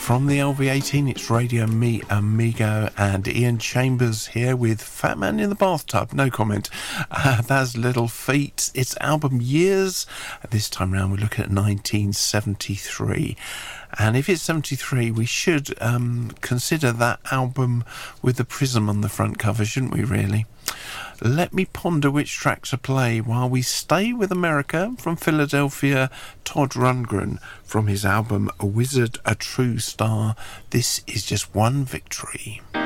From the LV18, it's Radio Me Amigo, and Ian Chambers here with Fat Man in the Bathtub. No comment. That's Little Feat. It's album Years. This time round, we're looking at 1973. And if it's 73, we should consider that album with the prism on the front cover, shouldn't we, really? Let me ponder which track to play while we stay with America. From Philadelphia, Todd Rundgren, from his album A Wizard, a True Star. This is Just One Victory.